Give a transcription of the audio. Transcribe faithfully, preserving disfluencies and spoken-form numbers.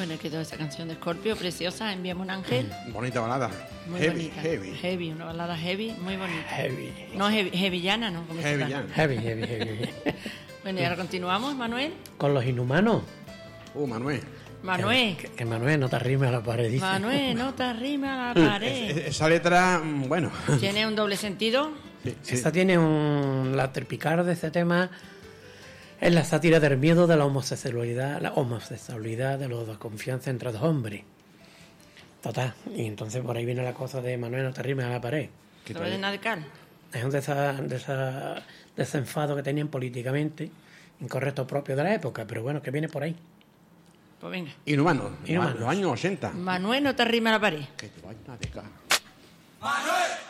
bueno, quedó esa canción de Scorpio, preciosa, Envíame un ángel. Bonita balada. Muy heavy, bonita. heavy. Heavy, una balada heavy, muy bonita. Heavy. No, heavy, heavyllana, ¿no? Como se Heavy llama. Jan. Heavy, heavy, heavy. Bueno, y ahora continuamos, Manuel. Con los inhumanos. Uh, Manuel. Manuel. Que, que Manuel no te arrimes a la pared, dice. Manuel, no te arrimes a la pared. Esa letra, mm, bueno. Tiene un doble sentido. Sí, sí. Esta tiene un... La tripicar de este tema es la sátira del miedo de la homosexualidad, la homosexualidad, de la desconfianza entre dos hombres. Total. Y entonces por ahí viene la cosa de Manuel, no te arrimes a la pared. ¿Qué Lo tal? de Nadcal. Es un de esa, de esa, de ese enfado que tenían políticamente, incorrecto propio de la época, pero bueno, que viene por ahí. Pues venga. Inhumanos. Inhumanos. Los años ochenta. Manuel, no te arrimes a la pared. Que te vayan a dejar. Manuel.